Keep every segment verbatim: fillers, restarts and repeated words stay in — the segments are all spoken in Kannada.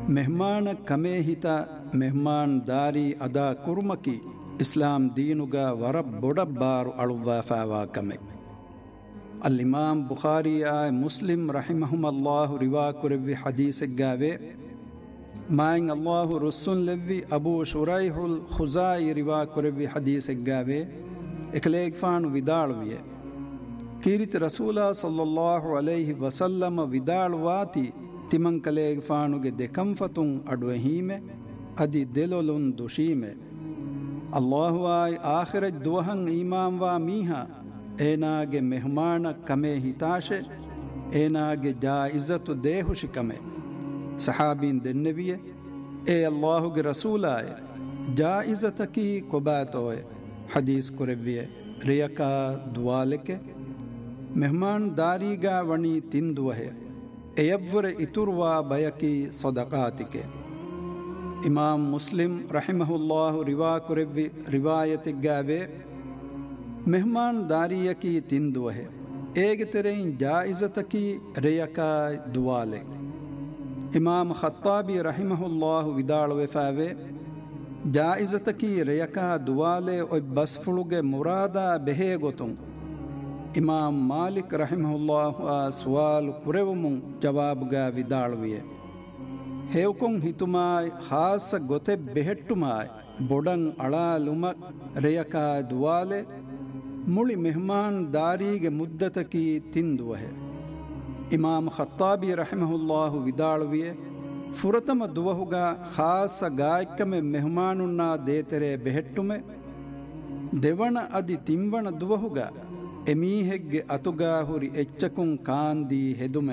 ಮೆಹಮಾನ ಕಮೇ ಹಿತ ಮೆಹಮಾನ್ ದಾರಿ ಅದಾ ಕುರ್ಮಕಿ ಇಸ್ಲಾಂ ದೀನುಗ ವರ ಬೊಡಬ್ಬಾರು ಅಳುವಾಫಾವಾ ಕಮೆ. ಅಲ್ ಇಮಾಮ್ ಬುಖಾರಿ ಆಯ್ ಮುಸ್ಲಿಂ ರಹಿಮಹುಮ್ ಅಲ್ಲಾಹು ರಿವಾ ಕುರೆವ್ವಿ ಹದೀಸೆಗ್ಗಾವೆ ಮಾಯಿಂಗ್ ಅಲ್ಲಾಹು ರುಸ್ಸುನ್ ಲೆವ್ವಿ ಅಬೂ ಶುರೈಹುಲ್ ಖುಜಾಯಿ ರಿವಾ ಕುರೆವ್ವಿ ಹದೀಸೆಗ್ಗಾವೆ ಎಕಲೇಗ್ ಫಾನು ವಿದಾಳುವಿಯೆ ಕೀರಿತಿ ರಸೂಲ ಸಲ್ಲಲ್ಲಾಹು ಅಲೈಹಿ ವಸಲ್ಲಮ ವಿದಾಳುವಾತಿ ತಿಮಂಕಲೇಗ್ ಫಾನುಗೆ ದೆಕಂಫತುಂ ಅಡುವೆ ಹೀಮೆ ಅದಿ ದೆಲೊಲುನ್ ದುಶೀಮೆ. ಅಲ್ಲಾಹು ಆಯ್ ಆಖಿರಜ್ ದುವಹಂ ಈಮಾಂವಾ ಮೀಹಾ ಏನಾಗೆ ಮೆಹಮಾನ ಕಮೆ ಹಿತಾಶೆ ಏನಾಗೆ ಜಾಯಿಜತು ದೇಹುಶಿ ಕಮೆ. ಸಹಾಬೀನ್ ದೆನ್ನೆವಿಯೆ ಏ ಅಲ್ಲಾಹುಗೆ ರಸೂಲಾಯ ಜಾಯಿಜತಕಿ ಕೊಬಾತೋಯೆ ಹದೀಸ್ ಕುರೆವ್ವಿಯೆ ರಿಯಕ ದುವಾಲೆಕೆ ಮೆಹಮಾನ್ ದಾರಿಗಾ ವಣಿ ತಿಂದುವಹೆ ಎಯವ್ವರೆ ಇತುರ್ವಾ ಬಯಕಿ ಸದಕಾತಿಕೆ. ಇಮಾಮ್ ಮುಸ್ಲಿಂ ರಹಿಮಹುಲ್ಲಾಹು ರಿವಾ ಕುರೆವ್ವಿ ರಿವಾಯತಿಗ್ಗಾವೆ ಮೆಹಮಾನ್ ದಾರಿಯಕಿ ತಿಂದುವಹೆ ಏಗೆ ತೆರೆಯಿನ್ ಜಾಯಿಜತಕಿ ರೆಯಕಾಯ್ ದುವಾಲೆ. ಇಮಾಮ್ ಖತ್ತಾಬಿ ರಹಿಮಹುಲ್ಲಾಹು ವಿದಾಳುವೆಫಾವೆ ಜಾಯಿಜತಕಿ ರೆಯಕಾ ದುವಾಲೆ ಒಯ್ ಬಸ್ಫುಳುಗೆ ಮುರಾದಾ ಬೆಹೇ ಗೊತುಂ. ಇಮಾಮ್ ಮಾಲಿಕ್ ರಹಿಮಹುಲ್ಲಾಹು ಆ ಸುವಾಲು ಕುರೆವುಮುಂ ಜವಾಬುಗಾ ವಿದಾಳುವಿಯೆ ಹೇವ್ಕೊಂ ಹಿತುಮಾಯ್ ಖಾಸ ಗೊತೆ ಬೆಹೆಟ್ಟುಮಾಯ್ ಬೊಡಂ ಅಳಾಲುಮಕ್ ರೆಯಕಾ ದುವಾಲೆ ಮುಳಿ ಮೆಹಮಾನ್ ದಾರಿಗೆ ಮುದ್ದತಕಿ ತಿಂದುವಹೆ. ಇಮಾಮ್ ಖತ್ತಾಬಿ ರಹಿಮಹುಲ್ಲಾಹು ವಿದಾಳುವಿಯೆ ಫುರತಮ ದುವಹುಗ ಖಾಸ ಗಾಯಕಮೆ ಮೆಹಮಾನುನ್ನಾ ದೇತೆರೆ ಬೆಹೆಟ್ಟುಮೆ ದೆವಣ ಅದಿ ತಿಂವಣ ದುವಹುಗ ಎಮೀಹೆಗ್ಗೆ ಅತುಗಾ ಹುರಿ ಎಚ್ಚಕುಂ ಕಾಂದಿ ಹೆದುಮೆ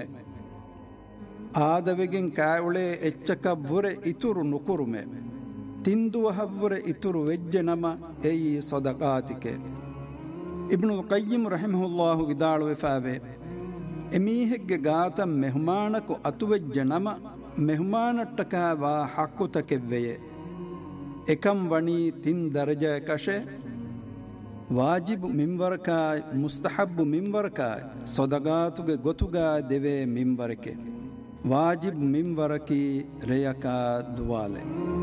ಆದವೆಗೆನ್ ಕಾಯುಳೆ ಎಚ್ಚಕವ್ವುರೆ ಇತುರು ನುಕುರುಮೆ ತಿಂದುವಹವ್ವುರೆ ಇತುರು ವೆಜ್ಜೆ ನಮ ಎಯಿ ಸದಕಾತಿಕೆ. ಇಬ್ನುಲ್ ಕಯ್ಯಿಮ್ ರಹಿಮಹುಲ್ಲಾಹು ವಿದಾಳುವೆಫಾವೆ ಎಮೀಹೆಗ್ಗೆ ಗಾತ ಮೆಹಮಾನಕು ಅತುವೆಜ್ಜೆ ನಮ ಮೆಹಮಾನಟ್ಟಕ ವಾ ಹಕ್ಕುತಕೆವ್ವೆಯೆ ಎಕಂ ವಣಿ ತಿನ್ ದರ್ಜೆ ಕಶೆ ವಾಜಿಬು ಮಿಂವರಕಾಯ್ ಮುಸ್ತಹಬ್ಬು ಮಿಂವರಕಾಯ್ ಸೊದಗಾತುಗೆ ಗೊತುಗಾ ದೆವೆ ಮಿಂವರಕೆ ವಾಜಿಬ್ ಮಿಂವರಕಿ ರೆಯಕಾ ದುವಾಲೆ.